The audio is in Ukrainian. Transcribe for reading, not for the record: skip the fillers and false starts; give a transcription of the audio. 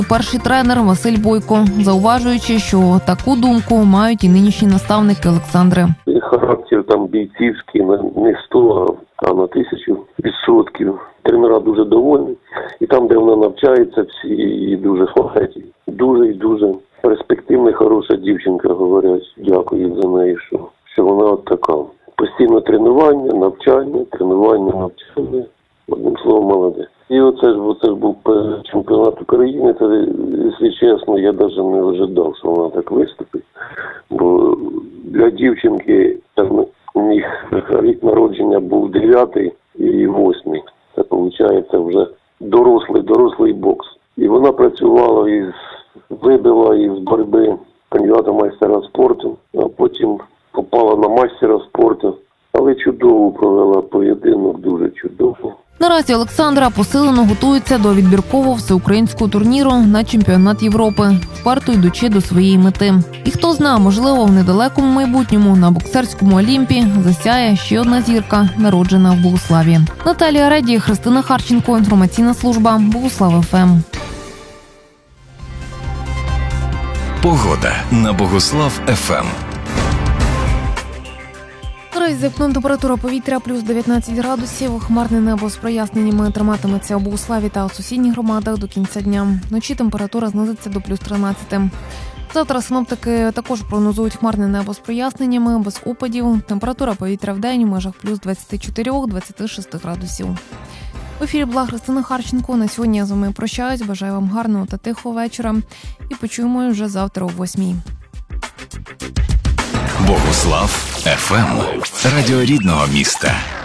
перший тренер Василь Бойко, зауважуючи, що таку думку мають і нинішні наставники Олександри. Характер там бійцівський не 100, а на 1000%. Тренера дуже довольні. І там, де вона навчається, всі її дуже хвалять. Дуже і дуже перспективна, хороша дівчинка, говорять. Дякую за неї, що вона от така. Постійно тренування, навчання. Одним словом, молодець. І оце ж був чемпіонат України. Це, якщо чесно, я навіть не очікував, що вона так виступить. Бо для дівчинки у них рік народження був 9-й і 8-й. Це, виходить, вже дорослий бокс. І вона працювала вибила із боротьби кандидата майстера спорту, а потім попала на майстера спорту. Але чудово провела поєдинок, дуже чудово. Наразі Олександра посилено готується до відбіркового всеукраїнського турніру на чемпіонат Європи, вперто йдучи до своєї мети. І хто знає, можливо, в недалекому майбутньому на боксерському Олімпі засяє ще одна зірка, народжена в Богуславі. Наталія Реді, Христина Харченко, інформаційна служба Богуслав ФМ. Погода на Богуслав ФМ. Наразі за вікном температура повітря плюс 19 градусів. Хмарне небо з проясненнями триматиметься у Богуславі та у сусідніх громадах до кінця дня. Вночі температура знизиться до плюс 13. Завтра синоптики також прогнозують хмарне небо з проясненнями, без опадів. Температура повітря в день у межах плюс 24-26 градусів. В ефірі була Христина Харченко. На сьогодні я з вами прощаюсь. Бажаю вам гарного та тихого вечора. І почуємо вже завтра о 8:00. Богуслав ФМ. Радіо рідного міста.